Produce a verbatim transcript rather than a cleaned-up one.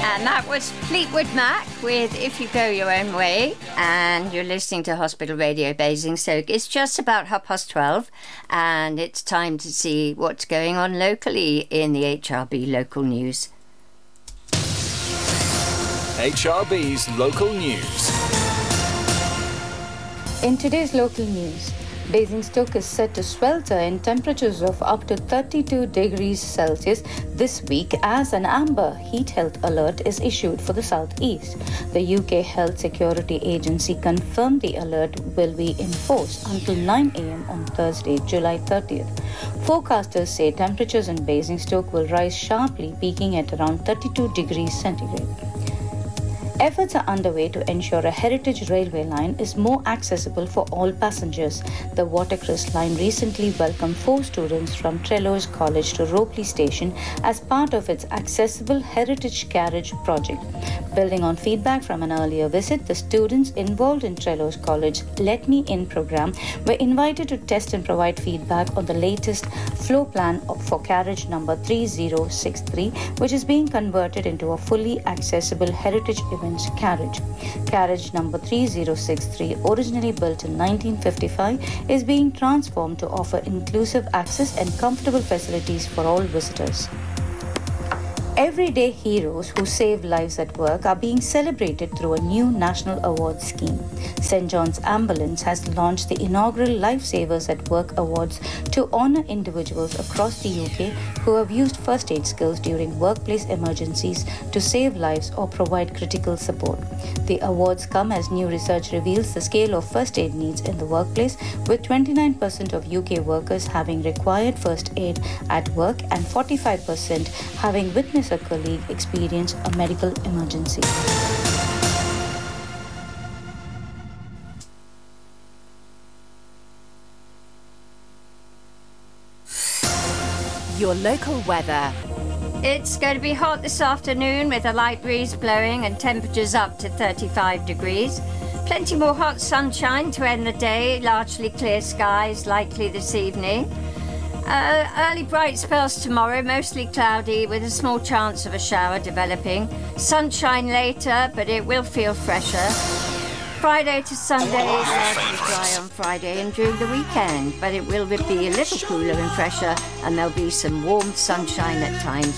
And that was Fleetwood Mac with If You Go Your Own Way. And you're listening to Hospital Radio Basingstoke. It's just about half past twelve. And it's time to see what's going on locally in the H R B local news. H R B's local news. In today's local news, Basingstoke is set to swelter in temperatures of up to thirty-two degrees Celsius this week as an amber heat health alert is issued for the southeast. The U K Health Security Agency confirmed the alert will be in force until nine a.m. on Thursday, July thirtieth. Forecasters say temperatures in Basingstoke will rise sharply, peaking at around thirty-two degrees centigrade. Efforts are underway to ensure a heritage railway line is more accessible for all passengers. The Watercress line recently welcomed four students from Trellows College to Ropley Station as part of its Accessible Heritage Carriage project. Building on feedback from an earlier visit, the students involved in Trellows College Let Me In program were invited to test and provide feedback on the latest floor plan for carriage number three zero six three, which is being converted into a fully accessible heritage event carriage. Carriage number three zero six three, originally built in nineteen fifty-five, is being transformed to offer inclusive access and comfortable facilities for all visitors. Everyday heroes who save lives at work are being celebrated through a new national award scheme. Saint John's Ambulance has launched the inaugural Lifesavers at Work Awards to honor individuals across the U K who have used first aid skills during workplace emergencies to save lives or provide critical support. The awards come as new research reveals the scale of first aid needs in the workplace, with twenty-nine percent of U K workers having required first aid at work and forty-five percent having witnessed a colleague experience a medical emergency. Your local weather. It's going to be hot this afternoon with a light breeze blowing and temperatures up to thirty-five degrees. Plenty more hot sunshine to end the day, largely clear skies likely this evening. Uh, early bright spells tomorrow, mostly cloudy with a small chance of a shower developing. Sunshine later, but it will feel fresher. Friday to Sunday, largely dry on Friday and during the weekend, but it will be a little cooler and fresher, and there'll be some warm sunshine at times